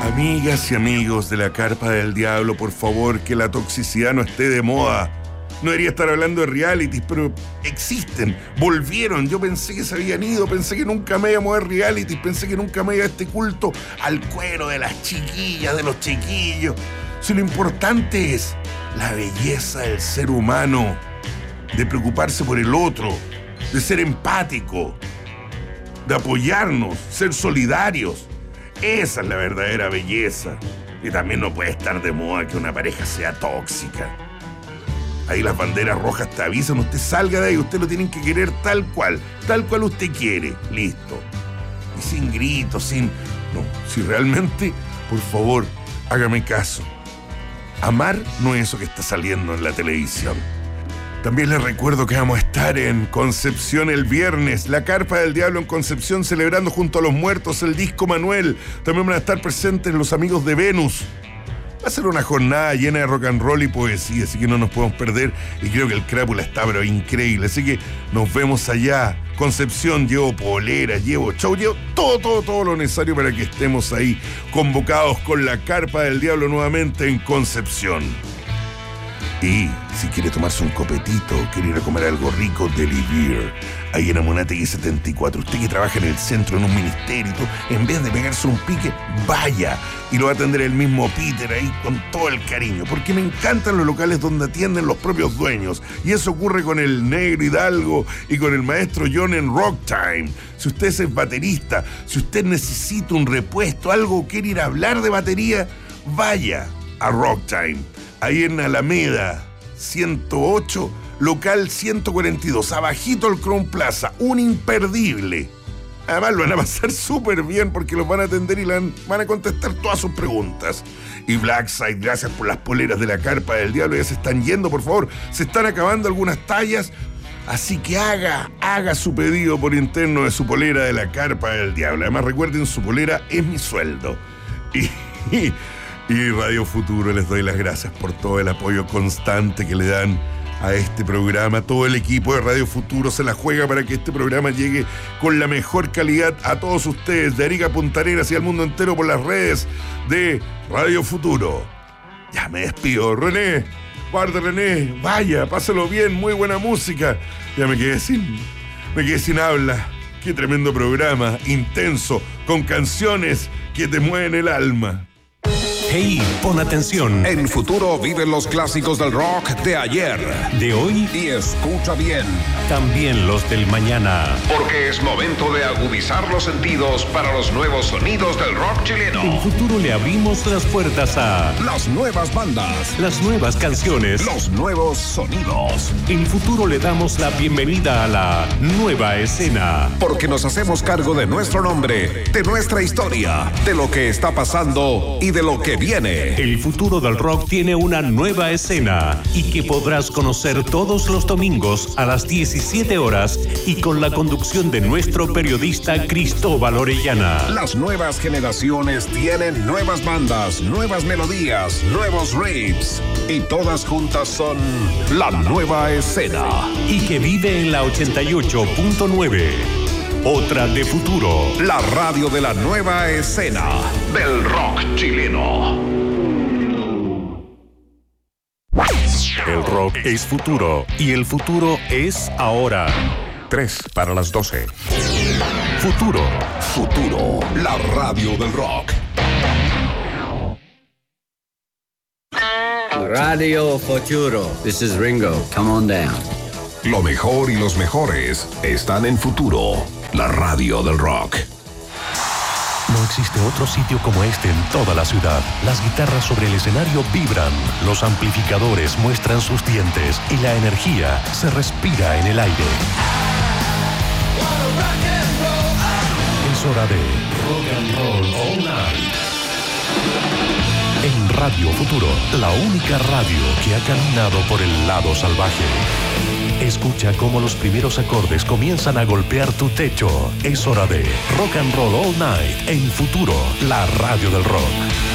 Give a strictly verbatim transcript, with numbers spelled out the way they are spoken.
Amigas y amigos de la Carpa del Diablo, por favor, que la toxicidad no esté de moda. No debería estar hablando de realities, pero existen, volvieron. Yo pensé que se habían ido, pensé que nunca me iba a mover realities, pensé que nunca me iba a este culto al cuero de las chiquillas, de los chiquillos. Si lo importante es la belleza del ser humano, de preocuparse por el otro, de ser empático, de apoyarnos, ser solidarios. Esa es la verdadera belleza. Y también no puede estar de moda que una pareja sea tóxica. Ahí las banderas rojas te avisan, usted salga de ahí, usted lo tienen que querer tal cual, tal cual usted quiere, listo. Y sin gritos, sin... No, si realmente, por favor, hágame caso. Amar no es eso que está saliendo en la televisión. También les recuerdo que vamos a estar en Concepción el viernes, la Carpa del Diablo en Concepción, celebrando junto a los muertos el disco Manuel. También van a estar presentes los amigos de Venus. Va a ser una jornada llena de rock and roll y poesía, así que no nos podemos perder. Y creo que el Crápula está pero increíble, así que nos vemos allá. Concepción, llevo polera, llevo show, llevo todo, todo, todo lo necesario para que estemos ahí convocados con la Carpa del Diablo nuevamente en Concepción. Y si quiere tomarse un copetito, quiere ir a comer algo rico, Deli Beer, ahí en Amunátegui setenta y cuatro. Usted que trabaja en el centro, en un ministerio, en vez de pegarse un pique, vaya. Y lo va a atender el mismo Peter ahí con todo el cariño. Porque me encantan los locales donde atienden los propios dueños. Y eso ocurre con el Negro Hidalgo y con el maestro John en Rock Time. Si usted es baterista, si usted necesita un repuesto, algo, quiere ir a hablar de batería, vaya a Rock Time. Ahí en Alameda, ciento ocho, local ciento cuarenta y dos, abajito el Crown Plaza, un imperdible. Además lo van a pasar súper bien porque los van a atender y van a contestar todas sus preguntas. Y Blackside, gracias por las poleras de la Carpa del Diablo, ya se están yendo, por favor, se están acabando algunas tallas, así que haga, haga su pedido por interno de su polera de la Carpa del Diablo. Además recuerden, su polera es mi sueldo. Y... y Y Radio Futuro, les doy las gracias por todo el apoyo constante que le dan a este programa. Todo el equipo de Radio Futuro se la juega para que este programa llegue con la mejor calidad a todos ustedes, de Arica a Punta Arenas y al mundo entero, por las redes de Radio Futuro. Ya me despido. René, guarda René, vaya, pásalo bien, muy buena música. Ya me quedé sin, me quedé sin habla. Qué tremendo programa, intenso, con canciones que te mueven el alma. Hey, pon atención. En Futuro viven los clásicos del rock de ayer, de hoy y escucha bien, también los del mañana. Porque es momento de agudizar los sentidos para los nuevos sonidos del rock chileno. En Futuro le abrimos las puertas a las nuevas bandas, las nuevas canciones, los nuevos sonidos. En Futuro le damos la bienvenida a la nueva escena. Porque nos hacemos cargo de nuestro nombre, de nuestra historia, de lo que está pasando y de lo que viene. El futuro del rock tiene una nueva escena y que podrás conocer todos los domingos a las diecisiete horas y con la conducción de nuestro periodista Cristóbal Orellana. Las nuevas generaciones tienen nuevas bandas, nuevas melodías, nuevos riffs y todas juntas son la nueva escena. Y que vive en la ochenta y ocho punto nueve. Otra de Futuro, la radio de la nueva escena del rock chileno. El rock es futuro y el futuro es ahora. Tres para las doce. Futuro. Futuro, la radio del rock. Radio Futuro. This is Ringo. Come on down. Lo mejor y los mejores están en Futuro, la radio del rock. No existe otro sitio como este en toda la ciudad. Las guitarras sobre el escenario vibran, los amplificadores muestran sus dientes y la energía se respira en el aire. Es hora de Rock and Roll All Night. En Radio Futuro, la única radio que ha caminado por el lado salvaje. Escucha cómo los primeros acordes comienzan a golpear tu techo. Es hora de Rock and Roll All Night en Futuro, la radio del rock.